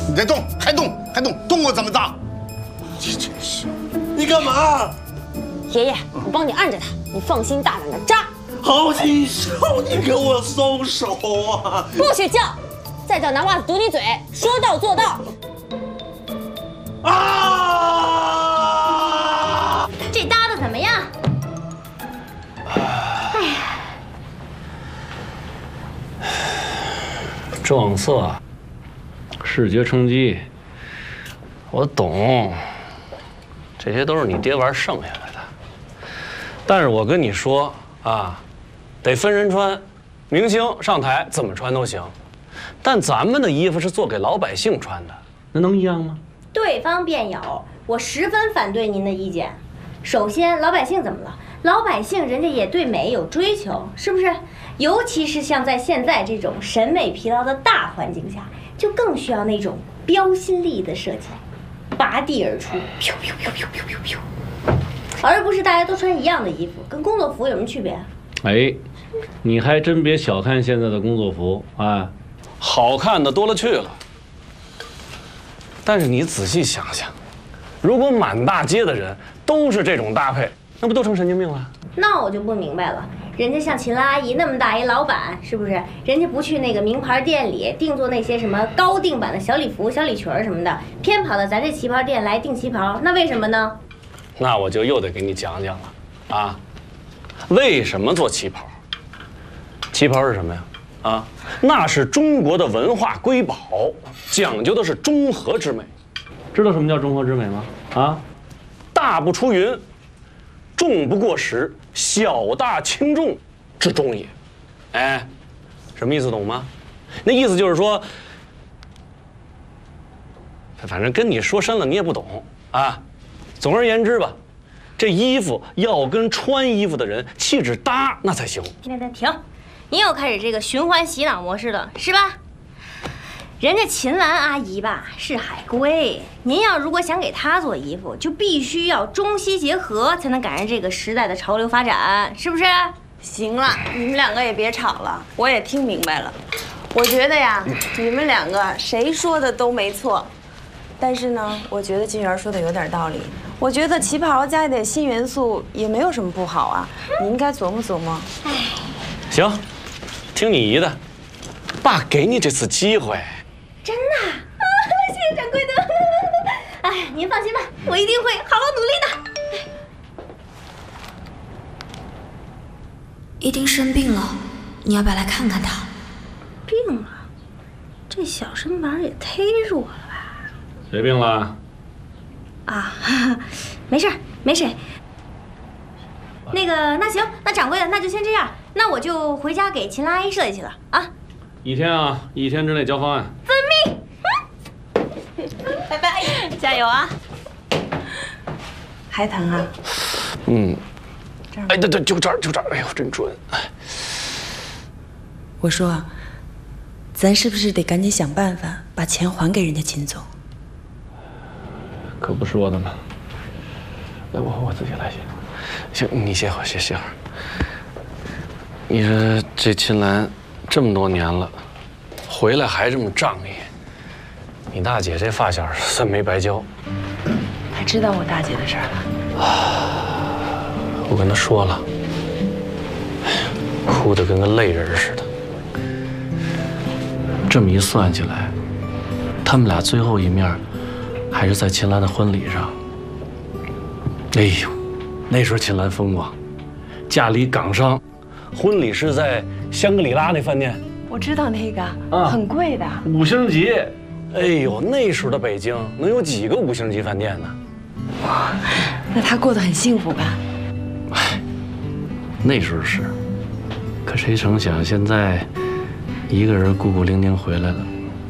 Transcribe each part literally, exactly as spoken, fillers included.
你再动，还动，还动，动我怎么打？这真是， 你干嘛？ 爷爷，我帮你按着他，你放心大胆的扎。 好禽兽，你给我松手啊！ 不许叫，再叫拿袜子堵你嘴，说到做到。 啊！ 这搭的怎么样？哎呀， 撞色，视觉冲击，我懂，这些都是你爹玩剩下来的。但是我跟你说啊，得分人穿，明星上台怎么穿都行，但咱们的衣服是做给老百姓穿的，那能一样吗？ 对方辩友，我十分反对您的意见。首先，老百姓怎么了？老百姓人家也对美有追求，是不是？尤其是像在现在这种审美疲劳的大环境下，就更需要那种标新立异的设计，拔地而出，飘飘飘飘飘飘飘，而不是大家都穿一样的衣服，跟工作服有什么区别？ 哎，你还真别小看现在的工作服啊，好看的多了去了。但是你仔细想想，如果满大街的人都是这种搭配，那不都成神经病了？ 那我就不明白了，人家像秦岚阿姨那么大一老板，是不是？人家不去那个名牌店里定做那些什么高定版的小礼服、小礼裙什么的，偏跑到咱这旗袍店来订旗袍，那为什么呢？ 那我就又得给你讲讲了啊，为什么做旗袍？旗袍是什么呀？啊，那是中国的文化瑰宝，讲究的是中和之美。知道什么叫中和之美吗？啊，大不出云，重不过时，小大轻重之中也。哎，什么意思懂吗？那意思就是说，反正跟你说深了你也不懂啊。总而言之吧，这衣服要跟穿衣服的人气质搭，那才行。 停停停！您又开始这个循环洗脑模式了，是吧？人家秦岚阿姨吧是海归，您要如果想给她做衣服，就必须要中西结合，才能赶上这个时代的潮流发展，是不是？ 行了，你们两个也别吵了，我也听明白了。我觉得呀，你们两个谁说的都没错，但是呢，我觉得金源说的有点道理。我觉得旗袍加一点新元素也没有什么不好啊，你应该琢磨琢磨。 哎， 行，听你姨的，爸给你这次机会。 真的啊？谢谢掌柜的。哎，您放心吧，我一定会好好努力的。 一丁生病了，你要不要来看看他？ 病了？这小身板也忒弱了吧？ 谁病了？ 啊，没事没事。那个，那行，那掌柜的，那就先这样，那我就回家给秦岚阿姨设计去了啊。 一天啊，一天之内交方案。 遵命。拜拜， 加油啊！还疼啊？ 嗯。哎，对对，就这儿，就这儿。哎呦，真准！哎， 我说，咱是不是得赶紧想办法把钱还给人家秦总？ 可不说的吗？来，我我自己来写。行，你歇会儿，歇歇会儿。你说这秦岚这么多年了，回来还这么仗义，你大姐这发小算没白交。 他知道我大姐的事儿了。 我跟他说了，哎呀，哭得跟个泪人似的。这么一算起来，他们俩最后一面还是在秦岚的婚礼上。哎呦，那时候秦岚风光，嫁离港商，婚礼是在香格里拉那饭店。 我知道那个， 啊， 很贵的， 五星级。哎呦，那时候的北京能有几个五星级饭店呢？ 哇，那他过得很幸福吧？ 哎，那时候是，可谁成想现在一个人孤孤零零回来了。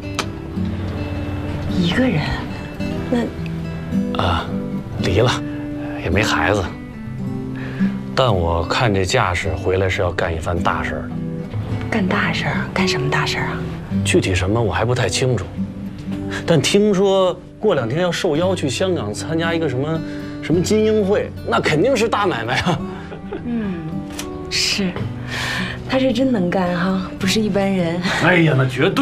一个人？那啊，离了，也没孩子。但我看这架势，回来是要干一番大事的。 干大事儿？干什么大事儿啊？ 具体什么我还不太清楚，但听说过两天要受邀去香港参加一个什么什么金鹰会，那肯定是大买卖啊。 嗯，是，他是真能干哈，不是一般人。 哎呀，那绝对。